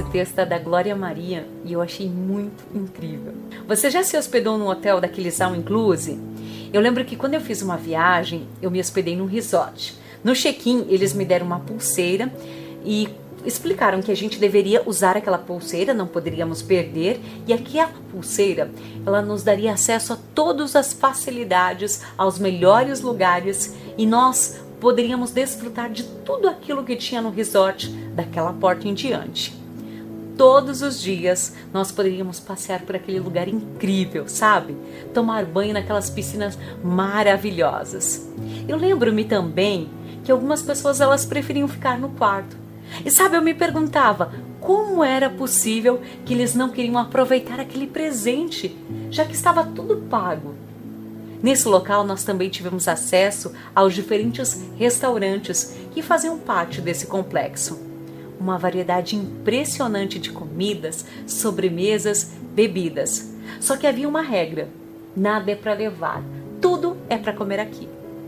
texto é da Glória Maria e eu achei muito incrível. Você já se hospedou num hotel daqueles all inclusive? Eu lembro que quando eu fiz uma viagem, eu me hospedei num resort. No check-in, eles me deram uma pulseira e explicaram que a gente deveria usar aquela pulseira, não poderíamos perder, e aquela pulseira, ela nos daria acesso a todas as facilidades, aos melhores lugares, e nós poderíamos desfrutar de tudo aquilo que tinha no resort, daquela porta em diante. Todos os dias nós poderíamos passear por aquele lugar incrível, sabe? Tomar banho naquelas piscinas maravilhosas. Eu lembro-me também que algumas pessoas elas preferiam ficar no quarto. E sabe, eu me perguntava como era possível que eles não queriam aproveitar aquele presente, já que estava tudo pago. Nesse local nós também tivemos acesso aos diferentes restaurantes que faziam parte desse complexo. Uma variedade impressionante de comidas, sobremesas, bebidas. Só que havia uma regra: nada é para levar, tudo é para comer aqui.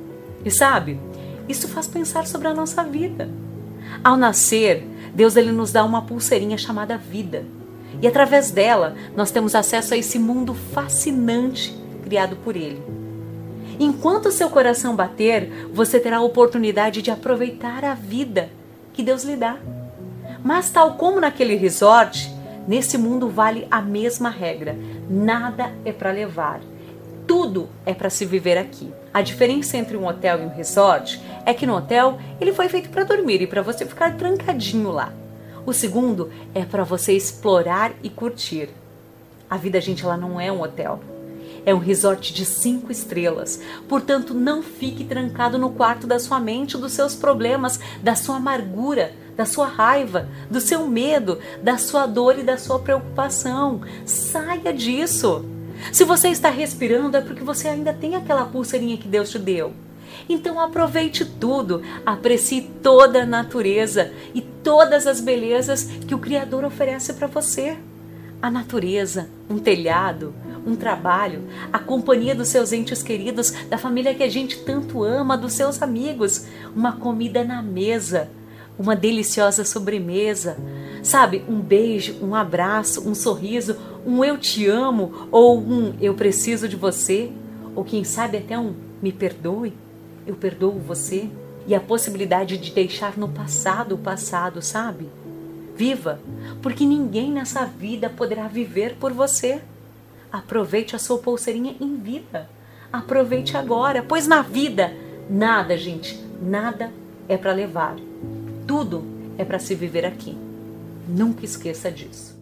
E sabe, isso faz pensar sobre a nossa vida. Ao nascer, Deus ele nos dá uma pulseirinha chamada vida. E através dela, nós temos acesso a esse mundo fascinante criado por Ele. Enquanto seu coração bater, você terá a oportunidade de aproveitar a vida que Deus lhe dá. Mas tal como naquele resort, nesse mundo vale a mesma regra. Nada é para levar. Tudo é para se viver aqui. A diferença entre um hotel e um resort é que no hotel ele foi feito para dormir e para você ficar trancadinho lá. O segundo é para você explorar e curtir. A vida, gente, ela não é um hotel. É um resort de 5 estrelas. Portanto, não fique trancado no quarto da sua mente, dos seus problemas, da sua amargura, da sua raiva, do seu medo, da sua dor e da sua preocupação. Saia disso. Se você está respirando é porque você ainda tem aquela pulseirinha que Deus te deu. Então aproveite tudo, aprecie toda a natureza e todas as belezas que o Criador oferece para você. A natureza, um telhado, um trabalho, a companhia dos seus entes queridos, da família que a gente tanto ama, dos seus amigos, uma comida na mesa, uma deliciosa sobremesa, sabe, um beijo, um abraço, um sorriso, um eu te amo ou um eu preciso de você, ou quem sabe até um me perdoe, eu perdoo você, e a possibilidade de deixar no passado o passado, sabe? Viva, porque ninguém nessa vida poderá viver por você. Aproveite a sua pulseirinha em vida. Aproveite agora, pois na vida, nada, gente, nada é para levar. Tudo é para se viver aqui. Nunca esqueça disso.